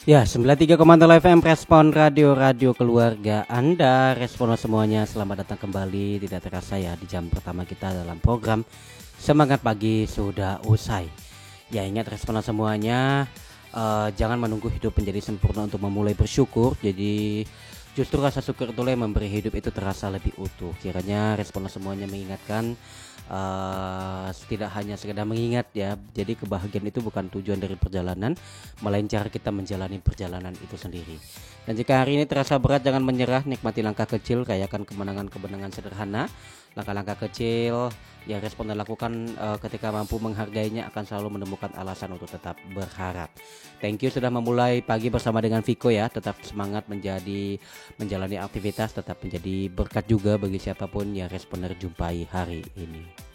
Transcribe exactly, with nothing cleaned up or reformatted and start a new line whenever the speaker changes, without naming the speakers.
Ya, sembilan puluh tiga koma nol F M Respon Radio, radio keluarga Anda. Respon semuanya, selamat datang kembali. Tidak terasa ya, di jam pertama kita dalam program Semangat Pagi sudah usai. Ya, ingat respon semuanya, uh, jangan menunggu hidup menjadi sempurna untuk memulai bersyukur. Jadi justru rasa syukur itulah yang memberi hidup itu terasa lebih utuh. Kiranya respon semuanya mengingatkan, Uh, tidak hanya sekedar mengingat ya. Jadi kebahagiaan itu bukan tujuan dari perjalanan, melainkan cara kita menjalani perjalanan itu sendiri. Dan jika hari ini terasa berat, jangan menyerah. Nikmati langkah kecil, kayakan kemenangan-kemenangan sederhana. Langkah-langkah kecil yang respon dan lakukan uh, ketika mampu menghargainya akan selalu menemukan alasan untuk tetap berharap. Thank you sudah memulai pagi bersama dengan Viko ya. Tetap semangat menjadi menjalani aktivitas, tetap menjadi berkat juga bagi siapapun yang responer jumpai hari ini.